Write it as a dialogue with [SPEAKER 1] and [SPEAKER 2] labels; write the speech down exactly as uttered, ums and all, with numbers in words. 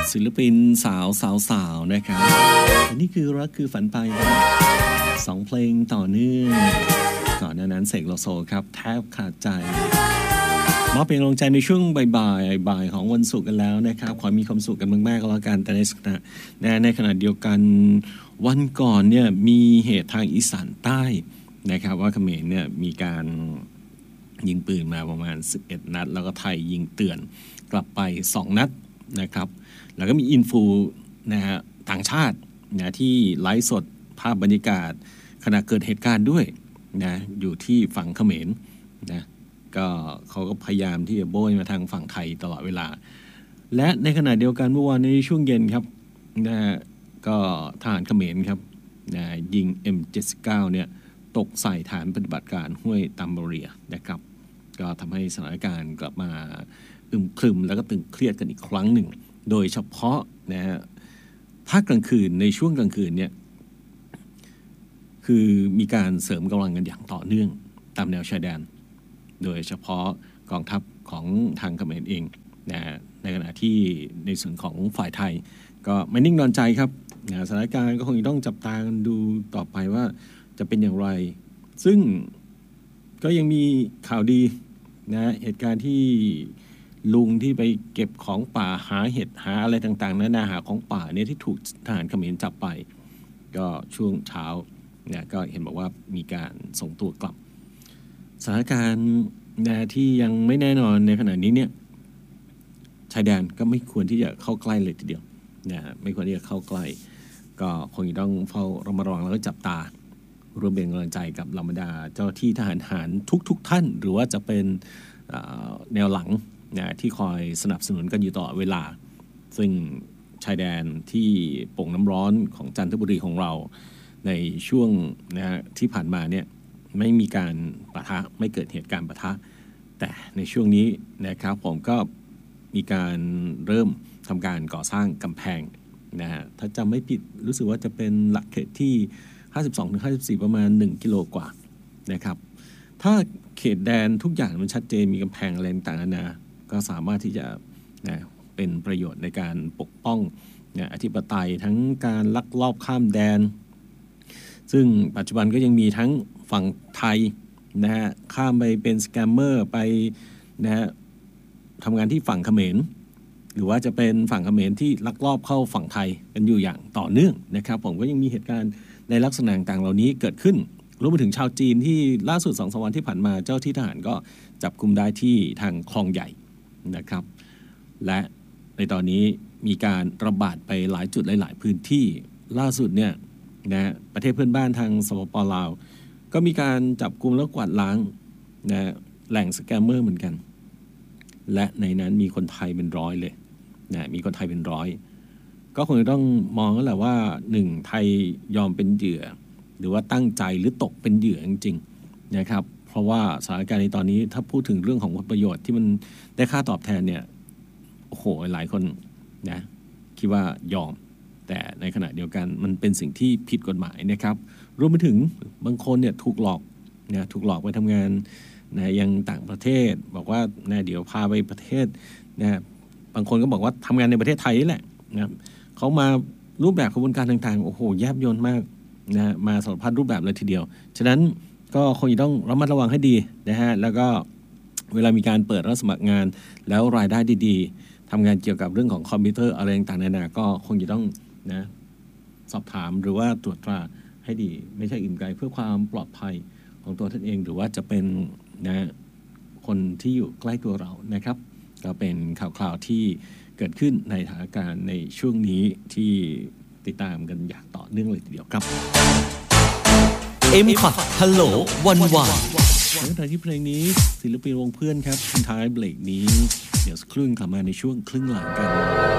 [SPEAKER 1] ศิลปินสาวสาวสาวนะครับอันนี้คือรักคือฝันไปครับสองเพลงต่อเนื่องก่อนหน้านั้นเสกโลโซครับแทบขาดใจมอบเป็นกำลังใจในช่วงบ่ายๆบ่ายของวันศุกร์กันแล้วนะครับขอมีความสุขกันมากๆก็แล้วกันแต่ในขณะในขณะเดียวกันวันก่อนเนี่ยมีเหตุทางอีสานใต้นะครับว่าเขมรเนี่ยมีการยิงปืนมาประมาณสิบเอ็ดนัดแล้วก็ไทยยิงเตือนกลับไปสองนัดนะครับแล้วก็มีอินฟูนะฮะต่างชาตินะที่ไลฟ์สดภาพบรรยากาศขณะเกิดเหตุการณ์ด้วยนะอยู่ที่ฝั่งเขมรนะก็เขาก็พยายามที่จะโบยมาทางฝั่งไทยตลอดเวลาและในขณะเดียวกันเมื่อวานในช่วงเย็นครับนะก็ทหารเขมรครับนะยิง เอ็ม เจ็ดสิบเก้า เนี่ยตกใส่ฐานปฏิบัติการห้วยตามเรียนะครับก็ทำให้สถานการณ์กลับมาอึมครึมแล้วก็ตึงเครียดกันอีกครั้งหนึ่งโดยเฉพาะนะฮะภาคกลางคืนในช่วงกลางคืนเนี่ยคือมีการเสริมกำลังกันอย่างต่อเนื่องตามแนวชายแดนโดยเฉพาะกองทัพของทางเขมรเองนะในขณะที่ในส่วนของฝ่ายไทยก็ไม่นิ่งนอนใจครับนะสถานการณ์ก็คงต้องจับตาดูต่อไปว่าจะเป็นอย่างไรซึ่งก็ยังมีข่าวดีนะเหตุการณ์ที่ลุงที่ไปเก็บของป่าหาเห็ดหาอะไรต่างๆนานาหาของป่าเนี่ยที่ถูกทหารเขมรจับไปก็ช่วงเช้าเนี่ยก็เห็นบอกว่ามีการส่งตัวกลับสถานการณ์นะที่ยังไม่แน่นอนในขณะนี้เนี่ยชายแดนก็ไม่ควรที่จะเข้าใกล้เลยทีเดียวนะไม่ควรที่จะเข้าใกล้ก็คงต้องเฝ้าระมัดระวังแล้วก็จับตารวมเป็นกำลังใจกับเหล่าบรรดาเจ้าที่ทหารหารทุกๆ ท่านหรือว่าจะเป็นแนวหลังนะที่คอยสนับสนุนกันอยู่ตลอดเวลาซึ่งชายแดนที่โป่งน้ำร้อนของจันทบุรีของเราในช่วงนะที่ผ่านมาเนี่ยไม่มีการปะทะไม่เกิดเหตุการณ์ปะทะแต่ในช่วงนี้นะครับผมก็มีการเริ่มทำการก่อสร้างกำแพงนะฮะถ้าจำไม่ผิดรู้สึกว่าจะเป็นหลักเขตที่ห้าสิบสองถึงห้าสิบสี่ประมาณหนึ่งกิโลกว่านะครับถ้าเขตแดนทุกอย่างมันชัดเจนมีกำแพงอะไรต่างๆนานาก็สามารถที่จะนะเป็นประโยชน์ในการปกป้องนะอธิปไตยทั้งการลักลอบข้ามแดนซึ่งปัจจุบันก็ยังมีทั้งฝั่งไทยนะฮะข้ามไปเป็นสแกมเมอร์ไปนะฮะทำงานที่ฝั่งเขมรหรือว่าจะเป็นฝั่งเขมรที่ลักลอบเข้าฝั่งไทยกันอยู่อย่างต่อเนื่องนะครับผมก็ยังมีเหตุการณ์ในลักษณะต่างๆเหล่านี้เกิดขึ้นรวมไปถึงชาวจีนที่ล่าสุดสองสามวันที่ผ่านมาเจ้าที่ทหารก็จับกุมได้ที่ทางคลองใหญ่นะครับและในตอนนี้มีการระบาดไปหลายจุดหลายๆพื้นที่ล่าสุดเนี่ยนะประเทศเพื่อนบ้านทางสปป.ลาวก็มีการจับกุมแล้วกวาดล้างนะแหล่งสแกมเมอร์เหมือนกันและในนั้นมีคนไทยเป็นร้อยเลยนะมีคนไทยเป็นร้อยก็คงจะต้องมองแล้วแหละว่าหนึ่งไทยยอมเป็นเหยื่อหรือว่าตั้งใจหรือตกเป็นเหยื่อจริงๆนะครับเพราะว่าสถานการณ์ในตอนนี้ถ้าพูดถึงเรื่องของผลประโยชน์ที่มันได้ค่าตอบแทนเนี่ยโอ้โหหลายคนนะคิดว่ายอมแต่ในขณะเดียวกันมันเป็นสิ่งที่ผิดกฎหมายนะครับรวมไปถึงบางคนเนี่ยถูกหลอกนะถูกหลอกไปทำงานนะยังต่างประเทศบอกว่านะเดี๋ยวพาไปประเทศนะบางคนก็บอกว่าทำงานในประเทศไทยนี่แหละนะเขามารูปแบบกระบวนการต่างๆโอ้โหแยบยลมากนะมาสารพัดรูปแบบเลยทีเดียวฉะนั้นก็คงจะต้องระมัดระวังให้ดีนะฮะแล้วก็เวลามีการเปิดรับสมัครงานแล้วรายได้ดีๆทำงานเกี่ยวกับเรื่องของคอมพิวเตอร์อะไรต่างๆนานาก็คงจะต้องนะสอบถามหรือว่าตรวจตราให้ดีไม่ใช่อื่นไกลเพื่อความปลอดภัยของตัวท่านเองหรือว่าจะเป็นนะคนที่อยู่ใกล้ตัวเรานะครับก็เป็นข่าวคราวที่เกิดขึ้นในสถานการณ์ในช่วงนี้ที่ติดตามกันอย่างต่อเนื่องเลยทีเดียวครับ
[SPEAKER 2] เอ็ม คอท ฮัลโหลวันวาน
[SPEAKER 1] ในขณะที่เพลงนี้ศิลปินวงเพื่อนครับท้ายเบรกนี้เดี๋ยวสักครู่กลับมาในช่วงครึ่งหลังกัน